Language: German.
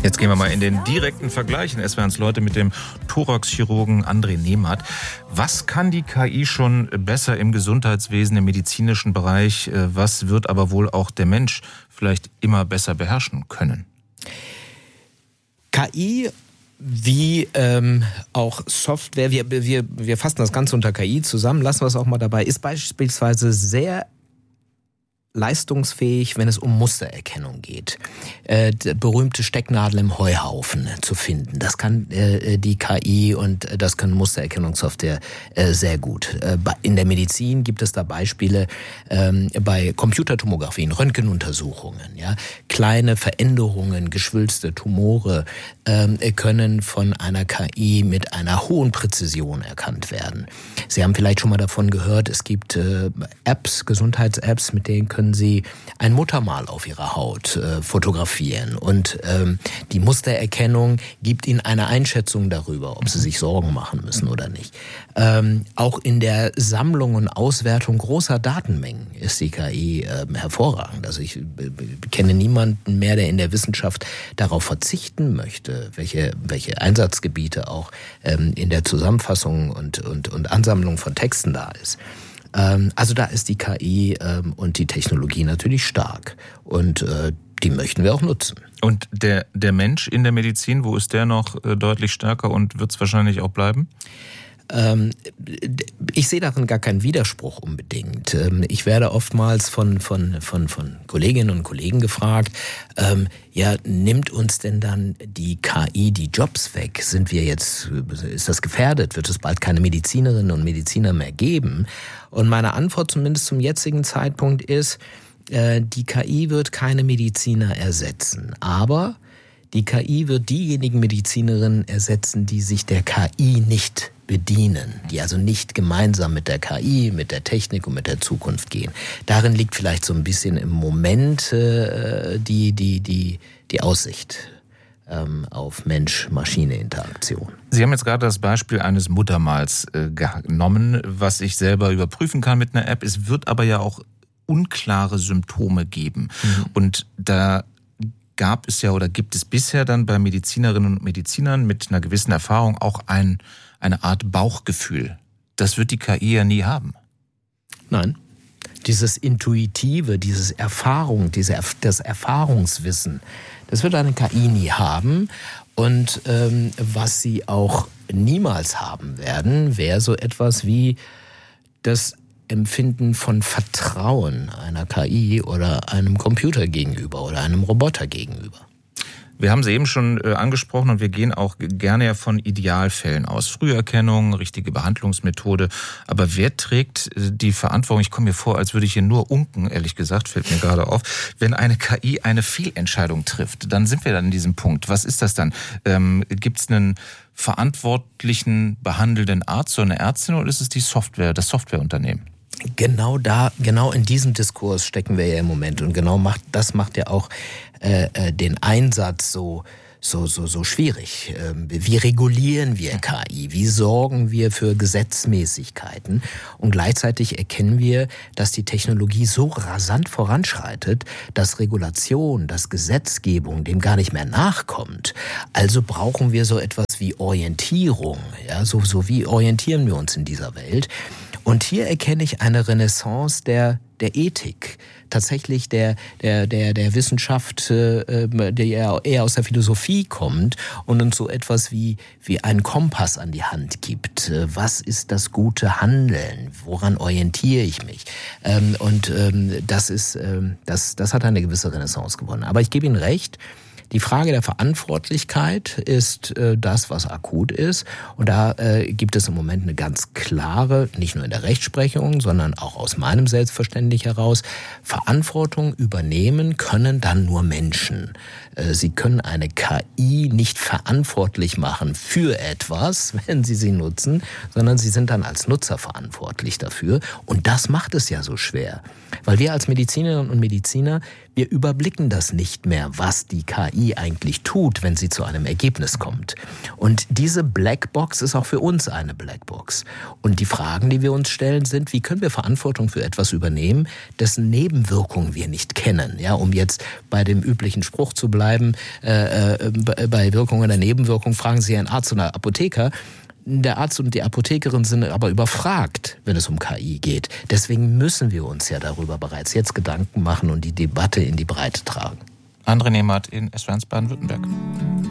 Jetzt gehen wir mal in den direkten Vergleich in SWR1 Leute mit dem Thoraxchirurgen André Nehmert. Was kann die KI schon besser im Gesundheitswesen, im medizinischen Bereich? Was wird aber wohl auch der Mensch vielleicht immer besser beherrschen können? KI wie auch Software, wir fassen das Ganze unter KI zusammen, lassen wir es auch mal dabei, ist beispielsweise sehr leistungsfähig, wenn es um Mustererkennung geht. Berühmte Stecknadel im Heuhaufen zu finden. Das kann die KI und das können Mustererkennungssoftware sehr gut. In der Medizin gibt es da Beispiele bei Computertomographien, Röntgenuntersuchungen. Ja? Kleine Veränderungen, geschwülste Tumore können von einer KI mit einer hohen Präzision erkannt werden. Sie haben vielleicht schon mal davon gehört, es gibt Apps, Gesundheits-Apps, mit denen können Sie ein Muttermal auf Ihrer Haut fotografieren und die Mustererkennung gibt Ihnen eine Einschätzung darüber, ob Sie sich Sorgen machen müssen oder nicht. Auch in der Sammlung und Auswertung großer Datenmengen ist die KI hervorragend. Also ich kenne niemanden mehr, der in der Wissenschaft darauf verzichten möchte, welche Einsatzgebiete auch in der Zusammenfassung und Ansammlung von Texten da ist. Also da ist die KI und die Technologie natürlich stark und die möchten wir auch nutzen. Und der Mensch in der Medizin, wo ist der noch deutlich stärker und wird es wahrscheinlich auch bleiben? Ich sehe darin gar keinen Widerspruch unbedingt. Ich werde oftmals von Kolleginnen und Kollegen gefragt, nimmt uns denn dann die KI die Jobs weg? Ist das gefährdet? Wird es bald keine Medizinerinnen und Mediziner mehr geben? Und meine Antwort zumindest zum jetzigen Zeitpunkt ist, die KI wird keine Mediziner ersetzen, aber die KI wird diejenigen Medizinerinnen ersetzen, die sich der KI nicht bedienen, die also nicht gemeinsam mit der KI, mit der Technik und mit der Zukunft gehen. Darin liegt vielleicht so ein bisschen im Moment die Aussicht auf Mensch-Maschine-Interaktion. Sie haben jetzt gerade das Beispiel eines Muttermals genommen, was ich selber überprüfen kann mit einer App. Es wird aber ja auch unklare Symptome geben. Und da gab es ja oder gibt es bisher dann bei Medizinerinnen und Medizinern mit einer gewissen Erfahrung auch eine Art Bauchgefühl. Das wird die KI ja nie haben. Nein. Dieses Intuitive, das Erfahrungswissen, das wird eine KI nie haben. Und was sie auch niemals haben werden, wäre so etwas wie das Empfinden von Vertrauen einer KI oder einem Computer gegenüber oder einem Roboter gegenüber. Wir haben sie eben schon angesprochen und wir gehen auch gerne ja von Idealfällen aus. Früherkennung, richtige Behandlungsmethode. Aber wer trägt die Verantwortung? Ich komme mir vor, als würde ich hier nur unken, ehrlich gesagt, fällt mir gerade auf. Wenn eine KI eine Fehlentscheidung trifft, dann sind wir dann in diesem Punkt. Was ist das dann? Gibt es einen verantwortlichen, behandelnden Arzt oder eine Ärztin oder ist es die Software, das Softwareunternehmen? Genau in diesem Diskurs stecken wir ja im Moment und das macht ja auch den Einsatz so schwierig. Wie regulieren wir KI? Wie sorgen wir für Gesetzmäßigkeiten? Und gleichzeitig erkennen wir, dass die Technologie so rasant voranschreitet, dass Regulation, dass Gesetzgebung dem gar nicht mehr nachkommt. Also brauchen wir so etwas wie Orientierung. Ja, so wie orientieren wir uns in dieser Welt? Und hier erkenne ich eine Renaissance der Ethik, tatsächlich der Wissenschaft, die eher aus der Philosophie kommt und uns so etwas wie einen Kompass an die Hand gibt. Was ist das gute Handeln? Woran orientiere ich mich? Das hat eine gewisse Renaissance gewonnen. Aber ich gebe Ihnen recht. Die Frage der Verantwortlichkeit ist das, was akut ist. Und da gibt es im Moment eine ganz klare, nicht nur in der Rechtsprechung, sondern auch aus meinem Selbstverständnis heraus, Verantwortung übernehmen können dann nur Menschen. Sie können eine KI nicht verantwortlich machen für etwas, wenn Sie nutzen, sondern Sie sind dann als Nutzer verantwortlich dafür. Und das macht es ja so schwer. Weil wir als Medizinerinnen und Mediziner, Wir überblicken das nicht mehr, was die KI eigentlich tut, wenn sie zu einem Ergebnis kommt. Und diese Blackbox ist auch für uns eine Blackbox. Und die Fragen, die wir uns stellen, sind, wie können wir Verantwortung für etwas übernehmen, dessen Nebenwirkungen wir nicht kennen? Ja, um jetzt bei dem üblichen Spruch zu bleiben, bei Wirkung oder Nebenwirkung fragen Sie einen Arzt oder Apotheker. Der Arzt und die Apothekerin sind aber überfragt, wenn es um KI geht. Deswegen müssen wir uns ja darüber bereits jetzt Gedanken machen und die Debatte in die Breite tragen. André Nehmert in SWR1 Baden-Württemberg.